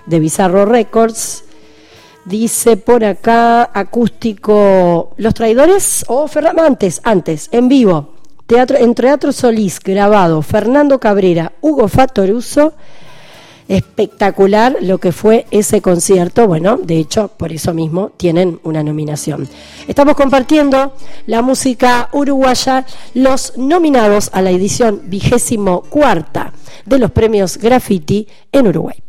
de Bizarro Records. Dice por acá, acústico, Los Traidores o antes, en vivo, en Teatro Solís, grabado, Fernando Cabrera, Hugo Fattoruso. Espectacular lo que fue ese concierto. Bueno, de hecho, por eso mismo tienen una nominación. Estamos compartiendo la música uruguaya, los nominados a la edición 24ª de los premios Graffiti en Uruguay.